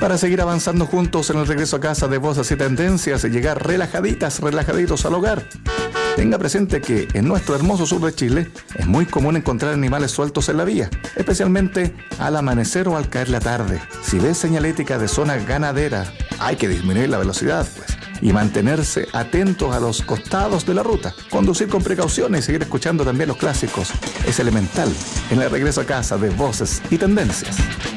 para seguir avanzando juntos en el regreso a casa de Voces y Tendencias y llegar relajaditos al hogar. Tenga presente que en nuestro hermoso sur de Chile es muy común encontrar animales sueltos en la vía, especialmente al amanecer o al caer la tarde. Si ves señalética de zona ganadera, hay que disminuir la velocidad, pues, y mantenerse atentos a los costados de la ruta. Conducir con precaución y seguir escuchando también los clásicos es elemental en el regreso a casa de Voces y Tendencias.